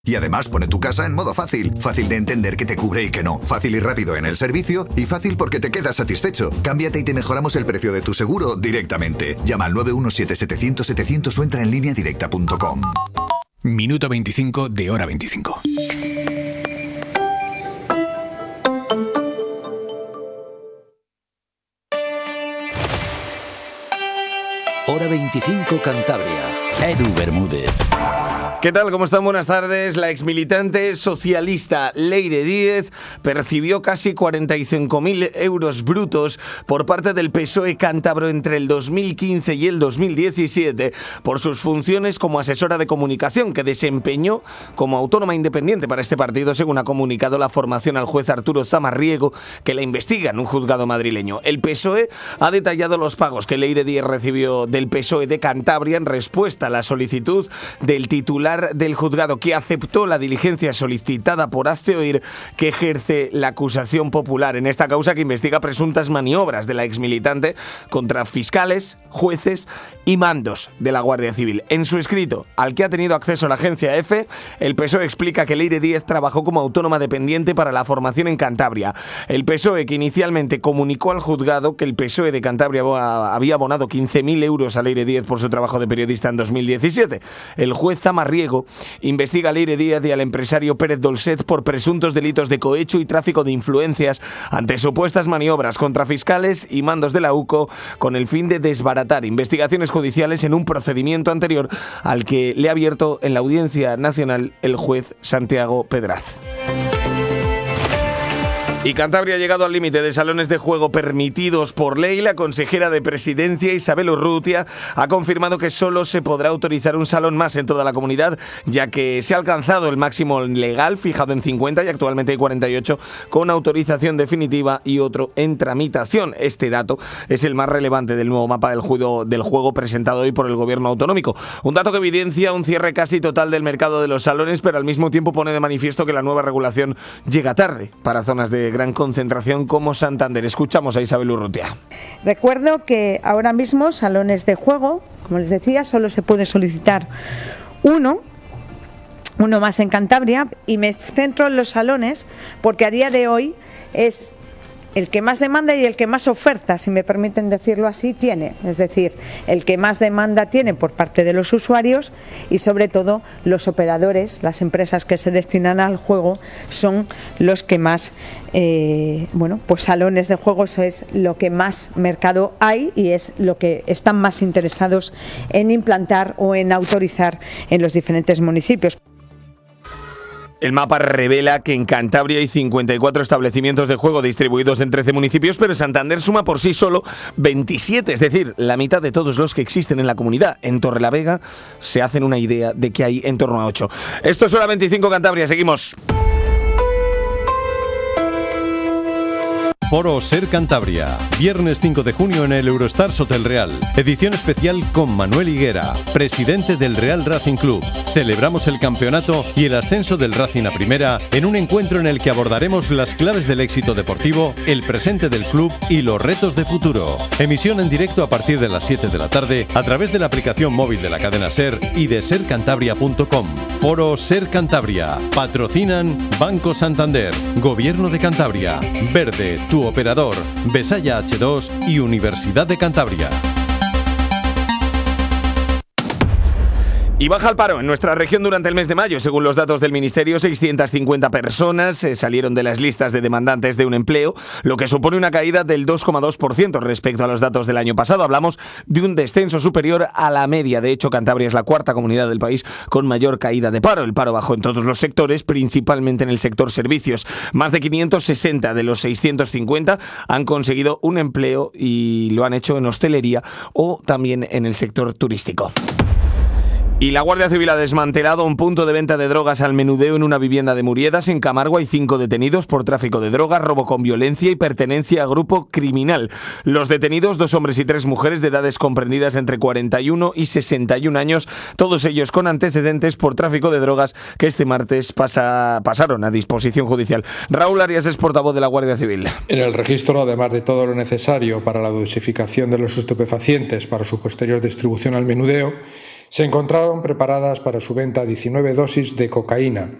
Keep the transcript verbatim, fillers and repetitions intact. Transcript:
Y además pone tu casa en modo fácil. Fácil de entender que te cubre y que no. Fácil y rápido en el servicio. Y fácil porque te quedas satisfecho. Cámbiate y te mejoramos el precio de tu seguro directamente. Llama al nueve uno siete setecientos setecientos o entra en línea directa punto com. Minuto veinticinco de Hora veinticinco. Hora veinticinco Cantabria. Edu Bermúdez. ¿Qué tal? ¿Cómo están? Buenas tardes. La exmilitante socialista Leire Díez percibió casi cuarenta y cinco mil euros brutos por parte del P S O E cántabro entre el dos mil quince y el dos mil diecisiete por sus funciones como asesora de comunicación que desempeñó como autónoma independiente para este partido, según ha comunicado la formación al juez Arturo Zamarriego, que la investiga en un juzgado madrileño. El P S O E ha detallado los pagos que Leire Díez recibió del P S O E de Cantabria en respuesta a la solicitud del titular del juzgado, que aceptó la diligencia solicitada por Hazte Oír, que ejerce la acusación popular en esta causa que investiga presuntas maniobras de la exmilitante contra fiscales, jueces y mandos de la Guardia Civil. En su escrito, al que ha tenido acceso la agencia EFE, el P S O E explica que Leire Díez trabajó como autónoma dependiente para la formación en Cantabria. El P S O E, que inicialmente comunicó al juzgado que el P S O E de Cantabria había abonado quince mil euros a Leire Díez por su trabajo de periodista en dos mil diecisiete. El juez Zamarriego investiga a Leire Díez y al empresario Pérez Dolcet por presuntos delitos de cohecho y tráfico de influencias ante supuestas maniobras contra fiscales y mandos de la U C O con el fin de desbaratar investigaciones judiciales en un procedimiento anterior al que le ha abierto en la Audiencia Nacional el juez Santiago Pedraz. Y Cantabria ha llegado al límite de salones de juego permitidos por ley. La consejera de Presidencia, Isabel Urrutia, ha confirmado que solo se podrá autorizar un salón más en toda la comunidad, ya que se ha alcanzado el máximo legal, fijado en cincuenta, y actualmente hay cuarenta y ocho, con autorización definitiva y otro en tramitación. Este dato es el más relevante del nuevo mapa del juego, del juego presentado hoy por el Gobierno autonómico. Un dato que evidencia un cierre casi total del mercado de los salones, pero al mismo tiempo pone de manifiesto que la nueva regulación llega tarde para zonas de gran concentración como Santander. Escuchamos a Isabel Urrutia. Recuerdo que ahora mismo salones de juego, como les decía, solo se puede solicitar uno, uno más en Cantabria, y me centro en los salones porque a día de hoy es el que más demanda y el que más oferta, si me permiten decirlo así, tiene. Es decir, el que más demanda tiene por parte de los usuarios y sobre todo los operadores, las empresas que se destinan al juego, son los que más, eh, bueno, pues salones de juego, eso es lo que más mercado hay y es lo que están más interesados en implantar o en autorizar en los diferentes municipios. El mapa revela que en Cantabria hay cincuenta y cuatro establecimientos de juego distribuidos en trece municipios, pero Santander suma por sí solo veintisiete, es decir, la mitad de todos los que existen en la comunidad. En Torrelavega se hacen una idea de que hay en torno a ocho. Esto es Hora veinticinco Cantabria, seguimos. Foro Ser Cantabria, viernes cinco de junio en el Eurostars Hotel Real. Edición especial con Manuel Higuera, presidente del Real Racing Club. Celebramos el campeonato y el ascenso del Racing a Primera en un encuentro en el que abordaremos las claves del éxito deportivo, el presente del club y los retos de futuro. Emisión en directo a partir de las siete de la tarde a través de la aplicación móvil de la cadena Ser y de ser cantabria punto com. Foro Ser Cantabria. Patrocinan Banco Santander, Gobierno de Cantabria, Verde, tu operador, Besaya hache dos y Universidad de Cantabria. Y baja el paro en nuestra región durante el mes de mayo. Según los datos del Ministerio, seiscientas cincuenta personas eh, salieron de las listas de demandantes de un empleo, lo que supone una caída del dos coma dos por ciento respecto a los datos del año pasado. Hablamos de un descenso superior a la media. De hecho, Cantabria es la cuarta comunidad del país con mayor caída de paro. El paro bajó en todos los sectores, principalmente en el sector servicios. Más de quinientos sesenta de los seiscientos cincuenta han conseguido un empleo y lo han hecho en hostelería o también en el sector turístico. Y la Guardia Civil ha desmantelado un punto de venta de drogas al menudeo en una vivienda de Muriedas. En Camargo hay cinco detenidos por tráfico de drogas, robo con violencia y pertenencia a grupo criminal. Los detenidos, dos hombres y tres mujeres de edades comprendidas entre cuarenta y uno y sesenta y un años, todos ellos con antecedentes por tráfico de drogas que este martes pasa, pasaron a disposición judicial. Raúl Arias es portavoz de la Guardia Civil. En el registro, además de todo lo necesario para la dosificación de los estupefacientes para su posterior distribución al menudeo, Se encontraron preparadas para su venta diecinueve dosis de cocaína,